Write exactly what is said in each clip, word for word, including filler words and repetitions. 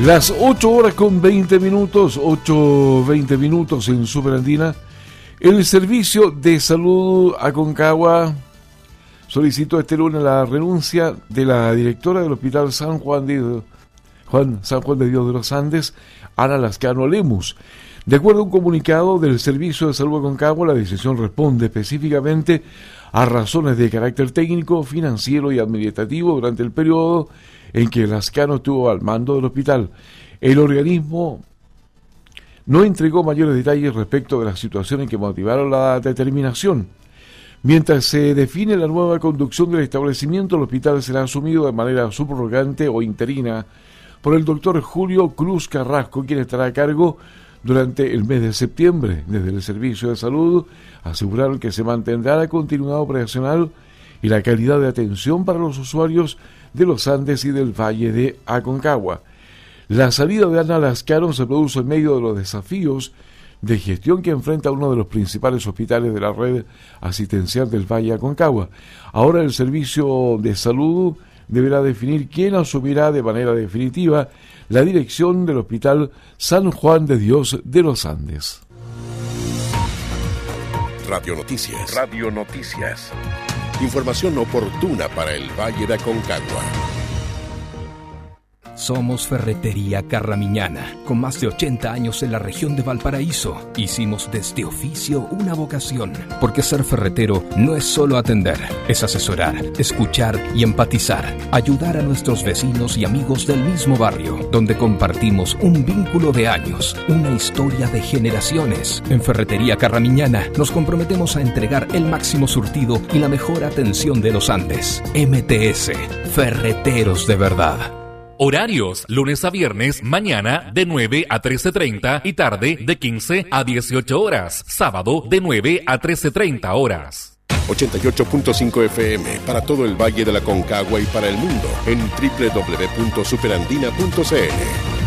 Las ocho horas con veinte minutos, ocho veinte minutos en Superandina. El Servicio de Salud Aconcagua solicitó este lunes la renuncia de la directora del Hospital San Juan de, Juan, San Juan de Dios de los Andes, Ana Lascano Lemus. De acuerdo a un comunicado del Servicio de Salud Aconcagua, la decisión responde específicamente a razones de carácter técnico, financiero y administrativo durante el periodo en que Lascano estuvo al mando del hospital. El organismo no entregó mayores detalles respecto de las situaciones que motivaron la determinación. Mientras se define la nueva conducción del establecimiento, el hospital será asumido de manera subrogante o interina por el doctor Julio Cruz Carrasco, quien estará a cargo durante el mes de septiembre. Desde el Servicio de Salud aseguraron que se mantendrá la continuidad operacional y la calidad de atención para los usuarios de los Andes y del Valle de Aconcagua. La salida de Ana Lascano se produce en medio de los desafíos de gestión que enfrenta uno de los principales hospitales de la red asistencial del Valle de Aconcagua. Ahora el Servicio de Salud deberá definir quién asumirá de manera definitiva la dirección del Hospital San Juan de Dios de los Andes. Radio Noticias. Radio Noticias. Información oportuna para el Valle de Aconcagua. Somos Ferretería Carramiñana, con más de ochenta años en la región de Valparaíso. Hicimos de este oficio una vocación, porque ser ferretero no es solo atender, es asesorar, escuchar y empatizar, ayudar a nuestros vecinos y amigos del mismo barrio, donde compartimos un vínculo de años, una historia de generaciones. En Ferretería Carramiñana nos comprometemos a entregar el máximo surtido y la mejor atención de los Andes. M T S, Ferreteros de verdad. Horarios, lunes a viernes, mañana de nueve a trece treinta y tarde de quince a dieciocho horas. Sábado de nueve a trece treinta horas. ochenta y ocho punto cinco F M para todo el Valle de la Aconcagua y para el mundo en doble u doble u doble u punto superandina punto c l.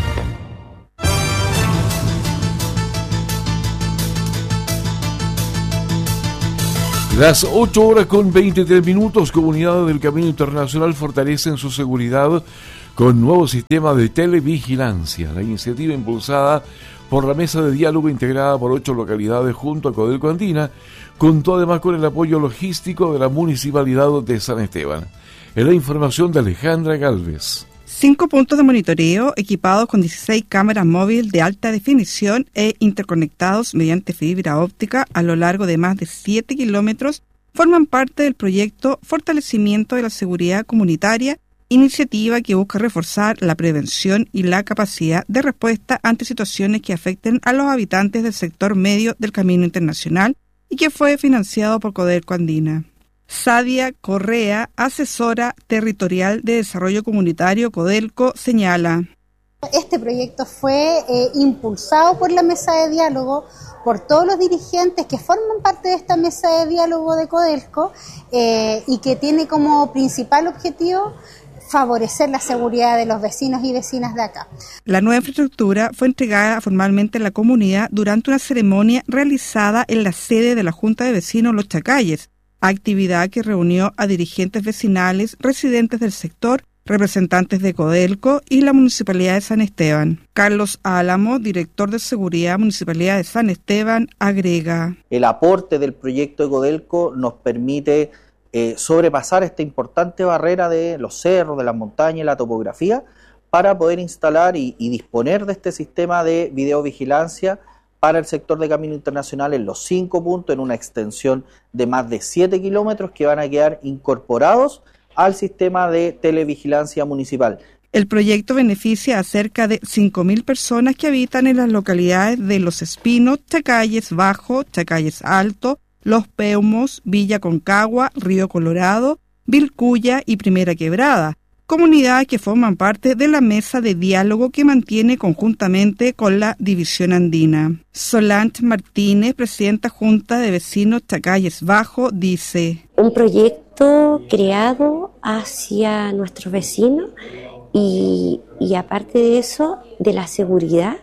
Las ocho horas con veintitrés minutos, comunidades del Camino Internacional fortalecen su seguridad con nuevo sistema de televigilancia. La iniciativa impulsada por la Mesa de Diálogo integrada por ocho localidades junto a Codelco Andina contó además con el apoyo logístico de la Municipalidad de San Esteban. En la información de Alejandra Galvez. Cinco puntos de monitoreo equipados con dieciséis cámaras móviles de alta definición e interconectados mediante fibra óptica a lo largo de más de siete kilómetros forman parte del proyecto Fortalecimiento de la Seguridad Comunitaria, iniciativa que busca reforzar la prevención y la capacidad de respuesta ante situaciones que afecten a los habitantes del sector medio del Camino Internacional y que fue financiado por Codelco Andina. Sadia Correa, asesora territorial de desarrollo comunitario Codelco, señala: Este proyecto fue eh, impulsado por la mesa de diálogo, por todos los dirigentes que forman parte de esta mesa de diálogo de Codelco eh, y que tiene como principal objetivo favorecer la seguridad de los vecinos y vecinas de acá. La nueva infraestructura fue entregada formalmente a la comunidad durante una ceremonia realizada en la sede de la Junta de Vecinos Los Chacalles, actividad que reunió a dirigentes vecinales, residentes del sector, representantes de Codelco y la Municipalidad de San Esteban. Carlos Álamo, director de Seguridad Municipalidad de San Esteban, agrega: El aporte del proyecto de Codelco nos permite eh, sobrepasar esta importante barrera de los cerros, de las montañas y la topografía para poder instalar y, y disponer de este sistema de videovigilancia para el sector de Camino Internacional en los cinco puntos, en una extensión de más de siete kilómetros que van a quedar incorporados al sistema de televigilancia municipal. El proyecto beneficia a cerca de cinco mil personas que habitan en las localidades de Los Espinos, Chacalles Bajo, Chacalles Alto, Los Peumos, Villa Concagua, Río Colorado, Vilcuya y Primera Quebrada, comunidades que forman parte de la mesa de diálogo que mantiene conjuntamente con la División Andina. Solange Martínez, presidenta Junta de Vecinos Chacalles Bajo, dice: Un proyecto creado hacia nuestros vecinos y, y aparte de eso, de la seguridad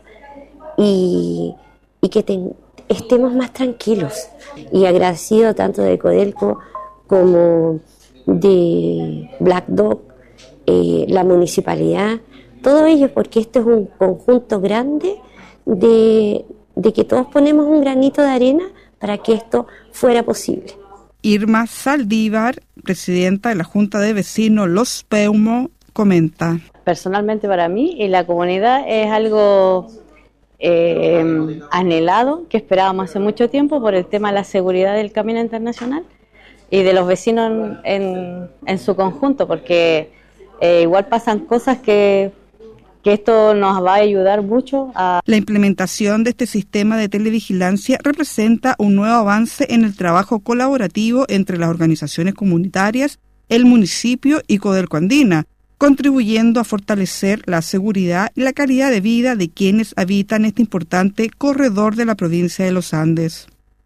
y, y que te, estemos más tranquilos. Y agradecido tanto de Codelco como de Black Dog, Eh, la municipalidad, todo ello, porque esto es un conjunto grande de, de que todos ponemos un granito de arena para que esto fuera posible. Irma Saldívar, presidenta de la Junta de Vecinos Los Peumos, comenta. Personalmente para mí y la comunidad es algo eh, anhelado, que esperábamos hace mucho tiempo por el tema de la seguridad del Camino Internacional y de los vecinos en, en, en su conjunto, porque eh, igual pasan cosas que, que esto nos va a ayudar mucho a... La implementación de este sistema de televigilancia representa un nuevo avance en el trabajo colaborativo entre las organizaciones comunitarias, el municipio y Codelco Andina, contribuyendo a fortalecer la seguridad y la calidad de vida de quienes habitan este importante corredor de la provincia de los Andes.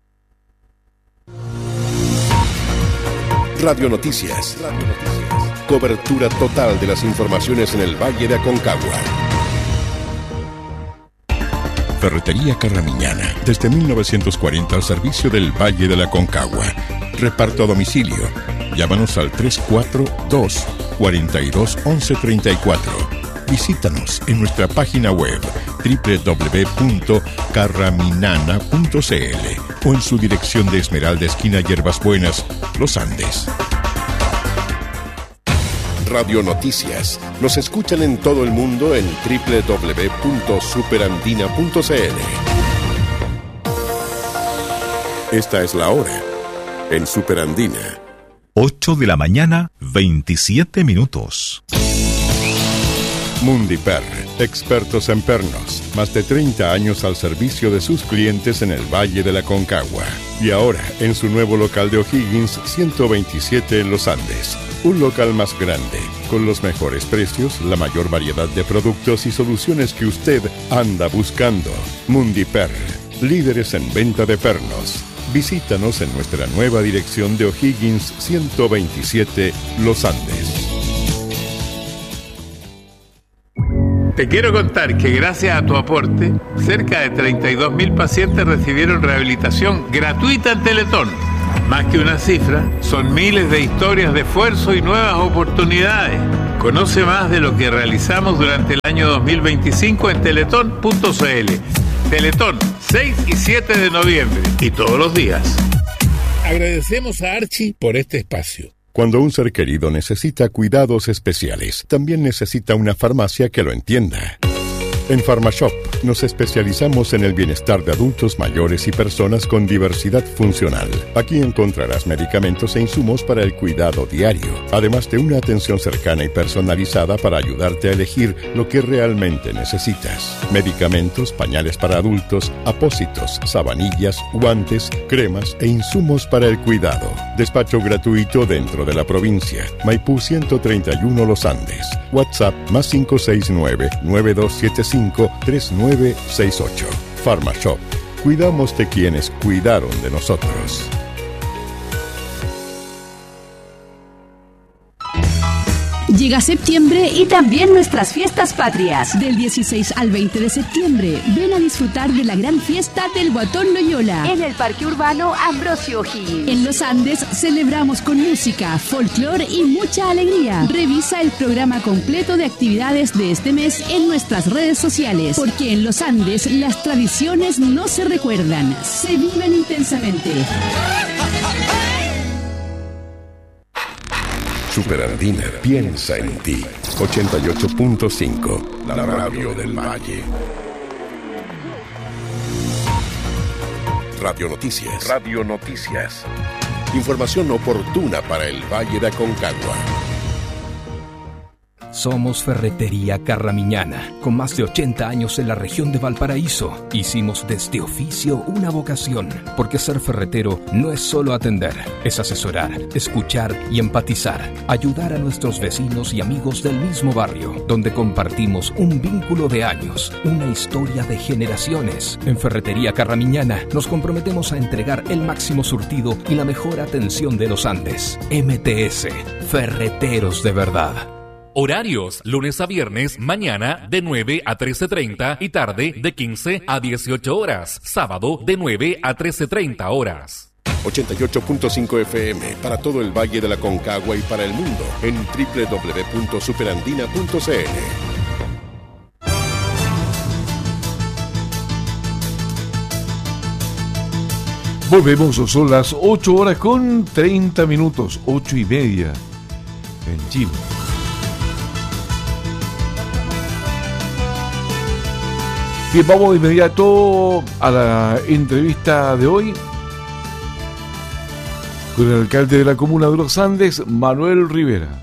Radio Noticias. Radio Noticias. Cobertura total de las informaciones en el Valle de Aconcagua. Ferretería Carramiñana, desde mil novecientos cuarenta al servicio del Valle de la Aconcagua. Reparto a domicilio. Llámanos al tres cuatro dos, cuatro dos, once treinta y cuatro. Visítanos en nuestra página web doble u doble u doble u punto carraminana punto c l o en su dirección de Esmeralda, esquina Hierbas Buenas, Los Andes. Radio Noticias. Nos escuchan en todo el mundo en doble u doble u doble u punto superandina punto c l. Esta es la hora en Superandina. ocho de la mañana, veintisiete minutos. Mundiper, expertos en pernos, más de treinta años al servicio de sus clientes en el Valle de la Aconcagua. Y ahora, en su nuevo local de O'Higgins, ciento veintisiete en Los Andes. Un local más grande, con los mejores precios, la mayor variedad de productos y soluciones que usted anda buscando. Mundiper, líderes en venta de pernos. Visítanos en nuestra nueva dirección de O'Higgins ciento veintisiete, Los Andes. Te quiero contar que gracias a tu aporte, cerca de treinta y dos mil pacientes recibieron rehabilitación gratuita en Teletón. Más que una cifra, son miles de historias de esfuerzo y nuevas oportunidades. Conoce más de lo que realizamos durante el año dos mil veinticinco en teletón punto c l. Teletón, seis y siete de noviembre, y todos los días. Agradecemos a Archie por este espacio. Cuando un ser querido necesita cuidados especiales, también necesita una farmacia que lo entienda. En PharmaShop nos especializamos en el bienestar de adultos mayores y personas con diversidad funcional. Aquí encontrarás medicamentos e insumos para el cuidado diario, además de una atención cercana y personalizada para ayudarte a elegir lo que realmente necesitas. Medicamentos, pañales para adultos, apósitos, sabanillas, guantes, cremas e insumos para el cuidado. Despacho gratuito dentro de la provincia. Maipú ciento treinta y uno Los Andes. WhatsApp más cinco seis nueve, nueve dos siete cinco, tres nueve seis ocho. PharmaShop. Cuidamos de quienes cuidaron de nosotros. Llega septiembre y también nuestras fiestas patrias. Del dieciséis al veinte de septiembre, ven a disfrutar de la gran fiesta del Guatón Loyola en el Parque Urbano Ambrosio O'Higgins. En Los Andes celebramos con música, folclor y mucha alegría. Revisa el programa completo de actividades de este mes en nuestras redes sociales, porque en Los Andes las tradiciones no se recuerdan, se viven intensamente. Superandina piensa en ti. ochenta y ocho punto cinco, la radio del Valle. Radio Noticias. Radio Noticias. Información oportuna para el Valle de Aconcagua. Somos Ferretería Carramiñana, con más de ochenta años en la región de Valparaíso. Hicimos de este oficio una vocación, porque ser ferretero no es solo atender, es asesorar, escuchar y empatizar, ayudar a nuestros vecinos y amigos del mismo barrio, donde compartimos un vínculo de años, una historia de generaciones. En Ferretería Carramiñana nos comprometemos a entregar el máximo surtido y la mejor atención de los Andes. M T S, Ferreteros de verdad. Horarios, lunes a viernes, mañana de nueve a trece treinta y tarde de quince a dieciocho horas. Sábado de nueve a trece treinta horas. ochenta y ocho punto cinco F M para todo el Valle de la Aconcagua y para el mundo en doble u doble u doble u punto superandina punto c l. Volvemos, son las ocho horas con treinta minutos, ocho y media en Chile. Bien, vamos de inmediato a la entrevista de hoy con el alcalde de la comuna de Los Andes, Manuel Rivera.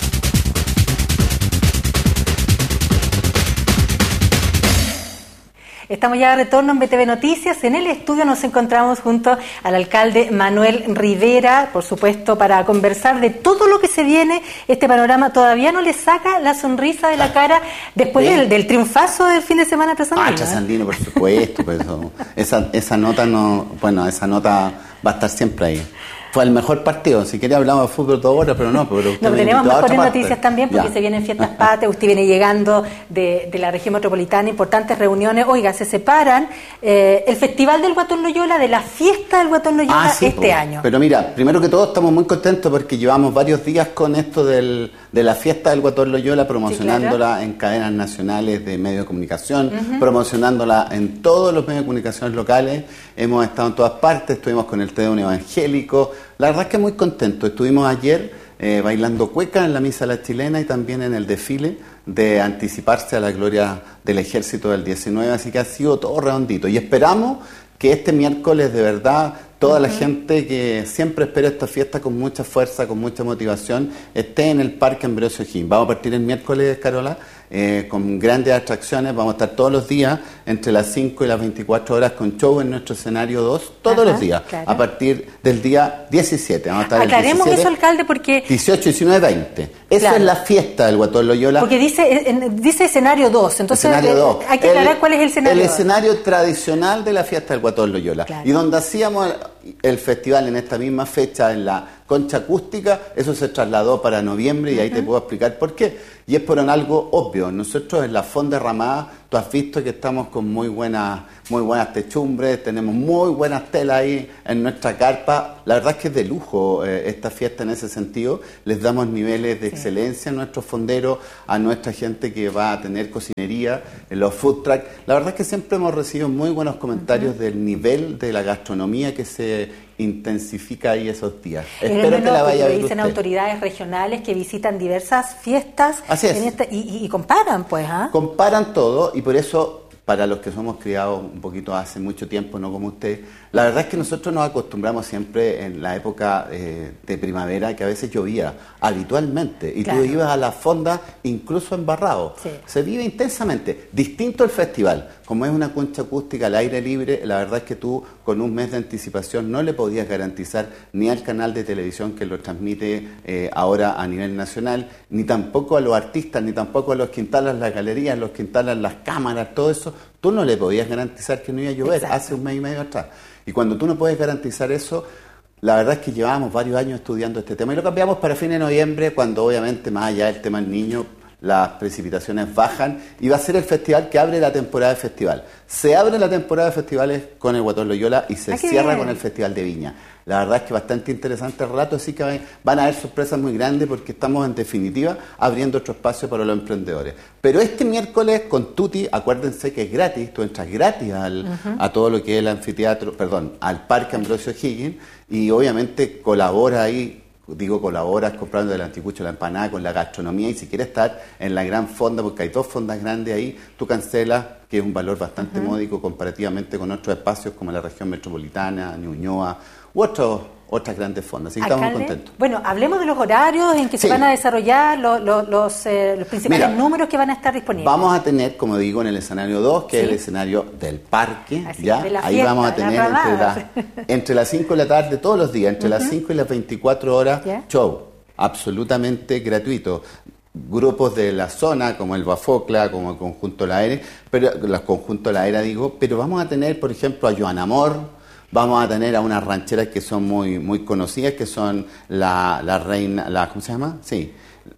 Estamos ya de retorno en B T V Noticias. En el estudio nos encontramos junto al alcalde Manuel Rivera, por supuesto, para conversar de todo lo que se viene. Este panorama todavía no le saca la sonrisa de la cara después sí. del, del triunfazo del fin de semana trasandino. Ah, trasandino, por supuesto. Por eso. Esa, esa nota no, bueno, esa nota va a estar siempre ahí. Fue el mejor partido. Si quería hablamos de fútbol dos horas, pero no. Pero no, tenemos mejores noticias también porque ya. Se vienen fiestas patrias. Usted viene llegando de, de la región metropolitana, importantes reuniones. Oiga, se separan eh, el Festival del Guatón Loyola de la fiesta del Guatón Loyola ah, sí, este pues. año. Pero mira, primero que todo estamos muy contentos porque llevamos varios días con esto del, de la fiesta del Guatón Loyola, promocionándola sí, claro. en cadenas nacionales de medios de comunicación, uh-huh. promocionándola en todos los medios de comunicación locales. Hemos estado en todas partes, estuvimos con el Te Deum evangélico. La verdad es que muy contento. Estuvimos ayer eh, bailando cueca en la Misa de la Chilena y también en el desfile de anticiparse a la gloria del Ejército del diecinueve, así que ha sido todo redondito. Y esperamos que este miércoles de verdad toda uh-huh. la gente que siempre espera esta fiesta con mucha fuerza, con mucha motivación, esté en el Parque Ambrosio O'Higgins. Vamos a partir el miércoles, Carola, eh, con grandes atracciones. Vamos a estar todos los días entre las cinco y las veinticuatro horas con show en nuestro escenario dos, todos Ajá, los días, claro. a partir del día diecisiete. Vamos a estar Aclaremos el diecisiete, eso, alcalde, porque... dieciocho, diecinueve, veinte. Esa claro. es la fiesta del Guatón Loyola. Porque dice en, dice escenario dos, entonces escenario dos. Hay que aclarar el, cuál es el escenario El dos. escenario tradicional de la fiesta del Guatón Loyola. Claro. Y donde hacíamos el, el festival en esta misma fecha, en la Concha Acústica, eso se trasladó para noviembre y uh-huh. ahí te puedo explicar por qué. Y es por un algo obvio. Nosotros en la Fonda Ramada, tú has visto que estamos con muy buenas, muy buenas techumbres, tenemos muy buenas telas ahí en nuestra carpa. La verdad es que es de lujo eh, esta fiesta en ese sentido. Les damos niveles de sí. excelencia a nuestros fonderos, a nuestra gente que va a tener cocinería, en los food trucks. La verdad es que siempre hemos recibido muy buenos comentarios uh-huh. del nivel de la gastronomía que se intensifica ahí esos días. Pero Espero no, que la vaya a ver dicen usted. Autoridades regionales que visitan diversas fiestas Así es. En esta, y, y, y comparan, pues. ¿eh? Comparan todo y por eso, para los que somos criados un poquito hace mucho tiempo, no como usted, la verdad es que nosotros nos acostumbramos siempre en la época eh, de primavera que a veces llovía habitualmente y claro. tú ibas a la fonda incluso embarrado. Sí. Se vive intensamente. Distinto el festival. Como es una concha acústica al aire libre, la verdad es que tú con un mes de anticipación no le podías garantizar ni al canal de televisión que lo transmite eh, ahora a nivel nacional, ni tampoco a los artistas, ni tampoco a los que instalan las galerías, los que instalan las cámaras, todo eso. Tú no le podías garantizar que no iba a llover. Exacto. Hace un mes y medio atrás. Y cuando tú no puedes garantizar eso, la verdad es que llevábamos varios años estudiando este tema y lo cambiamos para fin de noviembre, cuando obviamente más allá del tema del niño, las precipitaciones bajan y va a ser el festival que abre la temporada de festival. Se abre la temporada de festivales con el Guatón Loyola y se cierra con el Festival de Viña. La verdad es que bastante interesante el relato, así que van a haber sorpresas muy grandes porque estamos en definitiva abriendo otro espacio para los emprendedores. Pero este miércoles con Tuti, acuérdense que es gratis, tú entras gratis al, uh-huh. a todo lo que es el anfiteatro, perdón, al Parque Ambrosio O'Higgins y obviamente colabora ahí. Digo, colaboras comprando el anticucho, la empanada, con la gastronomía y si quieres estar en la gran fonda, porque hay dos fondas grandes ahí, tú cancelas, que es un valor bastante uh-huh. módico comparativamente con otros espacios como la región metropolitana, Ñuñoa u otros, otras grandes fondas. Así que estamos muy contentos. Bueno, hablemos de los horarios en que sí. se van a desarrollar, lo, lo, los, eh, los principales Mira, números que van a estar disponibles. Vamos a tener, como digo, en el escenario dos, que sí. es el escenario del parque. Así, ya de la ahí fiesta, vamos a tener entre, la, entre las cinco de la tarde, todos los días, entre uh-huh. las cinco y las veinticuatro horas, yeah. show. Absolutamente gratuito. Grupos de la zona, como el Bafocla, como el Conjunto La Era, pero los Conjuntos La Era, digo, pero vamos a tener, por ejemplo, a Joan Amor. Vamos a tener a unas rancheras que son muy muy conocidas, que son la, la reina, la ¿cómo se llama? Sí,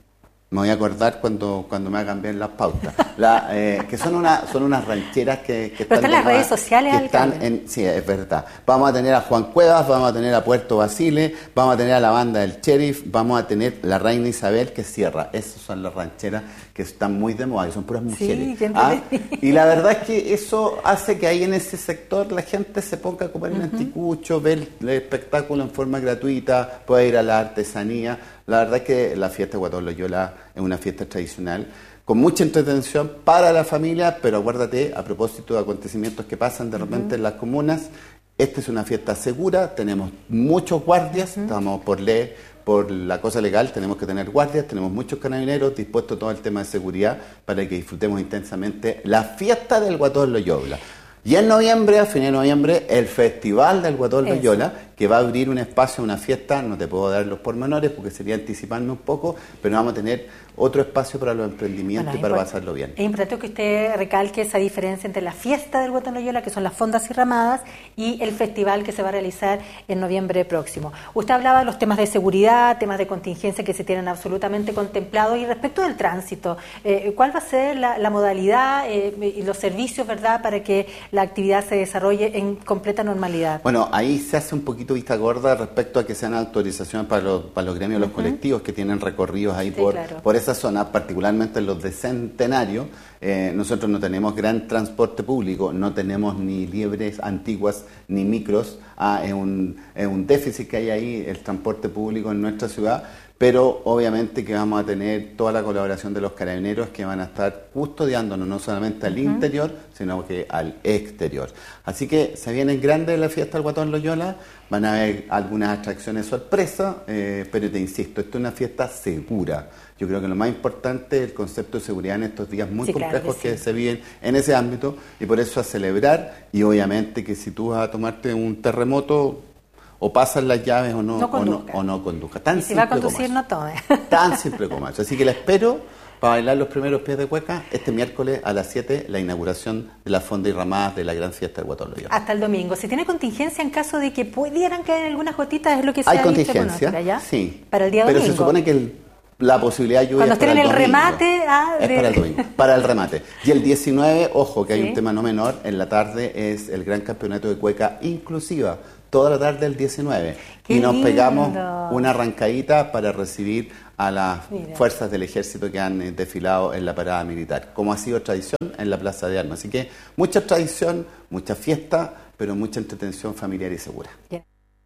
Me voy a acordar cuando, cuando me hagan bien las pautas. La, eh, que son, una, son unas rancheras que, que Pero están en las de redes sociales, que están en, sí, es verdad. Vamos a tener a Juan Cuevas, vamos a tener a Puerto Basile, vamos a tener a la banda del Sheriff, vamos a tener la Reina Isabel que cierra. Esas son las rancheras que están muy de moda, que son puras mujeres. Sí, ¿Ah? Y la verdad es que eso hace que ahí en ese sector la gente se ponga a comer uh-huh. el anticucho, ver el espectáculo en forma gratuita, puede ir a la artesanía. La verdad es que la fiesta de Guatón Loyola es una fiesta tradicional con mucha entretención para la familia, pero acuérdate, a propósito de acontecimientos que pasan de repente uh-huh. en las comunas, esta es una fiesta segura, tenemos muchos guardias, uh-huh. estamos por ley, por la cosa legal, tenemos que tener guardias, tenemos muchos carabineros dispuestos a todo el tema de seguridad para que disfrutemos intensamente la fiesta del Guatón Loyola. Y en noviembre, a fines de noviembre, el Festival del Guatón Loyola, que va a abrir un espacio, una fiesta, no te puedo dar los pormenores porque sería anticiparme un poco, pero vamos a tener otro espacio para los emprendimientos bueno, y para pasarlo bien. Es importante que usted recalque esa diferencia entre la fiesta del Guatón Loyola, que son las fondas y ramadas, y el festival que se va a realizar en noviembre próximo. Usted hablaba de los temas de seguridad, temas de contingencia que se tienen absolutamente contemplados, y respecto del tránsito, eh, ¿cuál va a ser la, la modalidad eh, y los servicios, verdad, para que la actividad se desarrolle en completa normalidad? Bueno, ahí se hace un poquito vista gorda respecto a que sean autorizaciones para los, para los gremios, uh-huh. los colectivos que tienen recorridos ahí sí, por, claro. por esa zona, particularmente los de Centenario. Eh, nosotros no tenemos gran transporte público, no tenemos ni liebres antiguas ni micros. Ah, es un, es un déficit que hay ahí, el transporte público en nuestra ciudad. Pero obviamente que vamos a tener toda la colaboración de los carabineros que van a estar custodiándonos no solamente al uh-huh. interior, sino que al exterior. Así que se viene grande la fiesta del Guatón Loyola, van a haber algunas atracciones sorpresa, eh, pero te insisto, esto es una fiesta segura. Yo creo que lo más importante es el concepto de seguridad en estos días muy sí, complejos claro que, que sí. se viven en ese ámbito, y por eso a celebrar, y obviamente que si tú vas a tomarte un terremoto, o pasan las llaves o no, no o no, o no conduzca. Tan y si va a conducir, no tome. Tan simple como eso. Así que la espero para bailar los primeros pies de cueca este miércoles a las siete, la inauguración de la fonda y ramadas de la gran fiesta del Guatón Loyola. Hasta el domingo. ¿Se tiene contingencia en caso de que pudieran caer algunas gotitas? Es lo que se Hay ha contingencia, dicho, ¿ya? sí. Para el día pero domingo. Pero se supone que el, la posibilidad de lluvia Cuando es para el estén en el domingo. remate... Ah, es de... para el domingo, para el remate. Y el diecinueve, ojo, que ¿Sí? hay un tema no menor, en la tarde es el gran campeonato de cueca inclusiva. Toda la tarde del diecinueve. Qué y nos lindo. pegamos una arrancadita para recibir a las Mira. fuerzas del ejército que han eh, desfilado en la parada militar, como ha sido tradición en la Plaza de Armas. Así que mucha tradición, mucha fiesta, pero mucha entretención familiar y segura. Bien.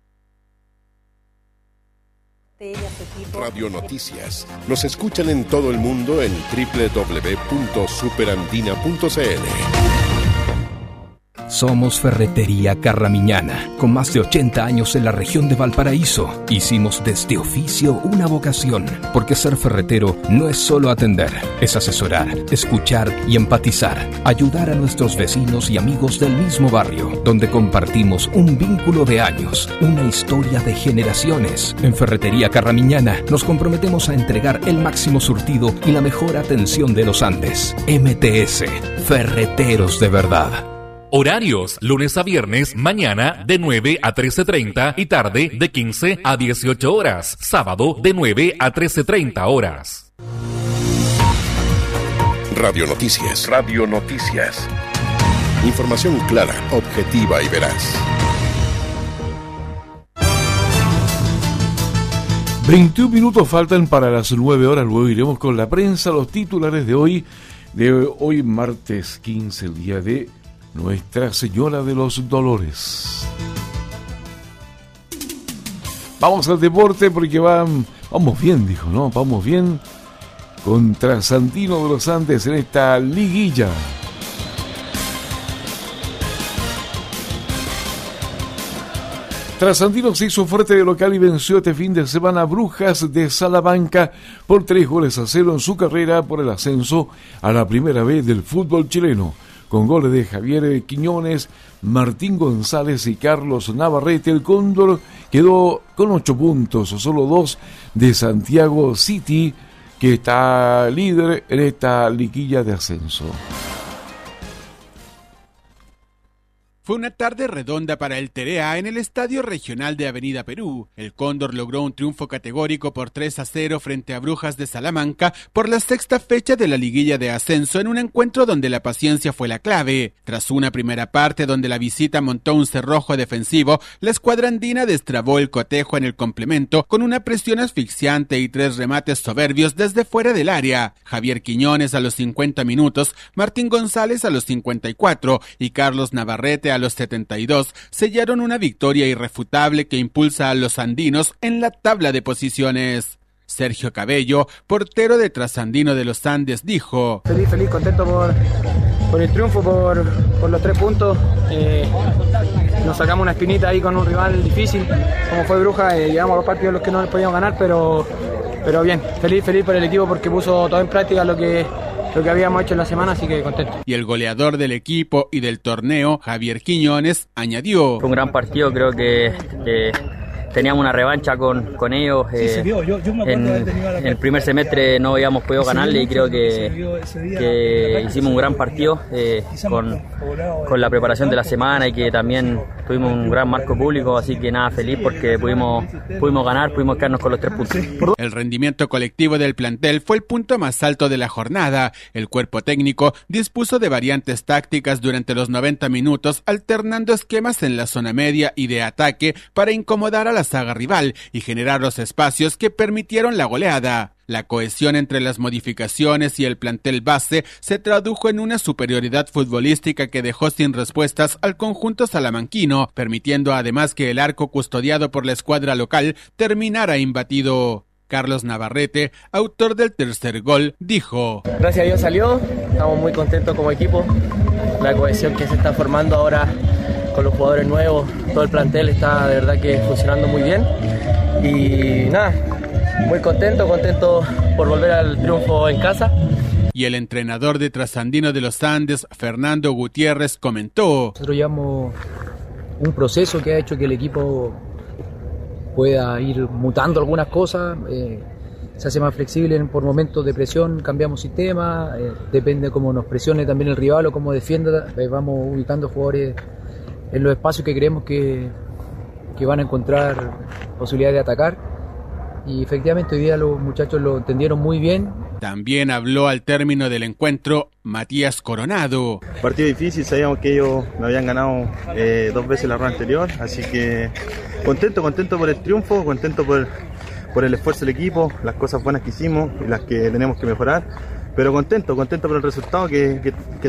Radio Noticias. Nos escuchan en todo el mundo en doble u doble u doble u punto superandina punto c l. Somos Ferretería Carramiñana. Con más de ochenta años en la región de Valparaíso, hicimos de este oficio una vocación, porque ser ferretero no es solo atender, es asesorar, escuchar y empatizar, ayudar a nuestros vecinos y amigos del mismo barrio, donde compartimos un vínculo de años, una historia de generaciones. En Ferretería Carramiñana nos comprometemos a entregar el máximo surtido y la mejor atención de los Andes. M T S, Ferreteros de verdad. Horarios, lunes a viernes, mañana de nueve a trece treinta y tarde de quince a dieciocho horas. Sábado de nueve a trece treinta horas. Radio Noticias. Radio Noticias. Información clara, objetiva y veraz. veintiún minutos faltan para las nueve horas. Luego iremos con la prensa, los titulares de hoy, de hoy martes quince, el día de Nuestra Señora de los Dolores. Vamos al deporte porque van, vamos bien, dijo, ¿no? Vamos bien contra Santino de los Andes en esta liguilla. Trasandino se hizo fuerte de local y venció este fin de semana a Brujas de Salamanca por tres goles a cero en su carrera por el ascenso a la primera vez del fútbol chileno, con goles de Javier Quiñones, Martín González y Carlos Navarrete. El Cóndor quedó con ocho puntos, solo dos de Santiago City, que está líder en esta liguilla de ascenso. Fue una tarde redonda para el Terea en el Estadio Regional de Avenida Perú. El Cóndor logró un triunfo categórico por tres a cero frente a Brujas de Salamanca por la sexta fecha de la liguilla de ascenso en un encuentro donde la paciencia fue la clave. Tras una primera parte donde la visita montó un cerrojo defensivo, la escuadra andina destrabó el cotejo en el complemento con una presión asfixiante y tres remates soberbios desde fuera del área. Javier Quiñones a los cincuenta minutos, Martín González a los cincuenta y cuatro y Carlos Navarrete a los setenta y dos sellaron una victoria irrefutable que impulsa a los andinos en la tabla de posiciones. Sergio Cabello, portero de Trasandino de los Andes, dijo: Feliz, feliz, contento por, por el triunfo, por, por los tres puntos. Eh, nos sacamos una espinita ahí con un rival difícil, como fue Bruja. Eh, llevamos dos partidos los que no les podíamos ganar, pero, pero bien, feliz, feliz por el equipo porque puso todo en práctica lo que... lo que habíamos hecho en la semana, así que contento. Y el goleador del equipo y del torneo, Javier Quiñones, añadió: fue un gran partido, creo que eh, teníamos una revancha con, con ellos. Eh, sí, se vio. Yo, yo me en, en el primer semestre no habíamos podido ganarle y creo que, que hicimos un gran partido eh, con, con la preparación de la semana y que también tuvimos un gran marco público, así que nada, feliz porque pudimos, pudimos ganar, pudimos quedarnos con los tres puntos. El rendimiento colectivo del plantel fue el punto más alto de la jornada. El cuerpo técnico dispuso de variantes tácticas durante los noventa minutos, alternando esquemas en la zona media y de ataque para incomodar a la saga rival y generar los espacios que permitieron la goleada. La cohesión entre las modificaciones y el plantel base se tradujo en una superioridad futbolística que dejó sin respuestas al conjunto salamanquino, permitiendo además que el arco custodiado por la escuadra local terminara imbatido. Carlos Navarrete, autor del tercer gol, dijo: gracias a Dios salió, estamos muy contentos como equipo, la cohesión que se está formando ahora con los jugadores nuevos, todo el plantel está de verdad que funcionando muy bien y nada, muy contento, contento por volver al triunfo en casa. Y el entrenador de Trasandino de los Andes, Fernando Gutiérrez, comentó: nosotros llevamos un proceso que ha hecho que el equipo pueda ir mutando algunas cosas, eh, se hace más flexible por momentos de presión, cambiamos sistema, eh, depende cómo nos presione también el rival o cómo defienda, eh, vamos ubicando jugadores en los espacios que creemos que, que van a encontrar posibilidad de atacar. Y efectivamente hoy día los muchachos lo entendieron muy bien. También habló al término del encuentro Matías Coronado. Partido difícil, sabíamos que ellos me habían ganado eh, dos veces la ronda anterior, así que contento, contento por el triunfo, contento por, por el esfuerzo del equipo, las cosas buenas que hicimos y las que tenemos que mejorar, pero contento, contento por el resultado que, que, que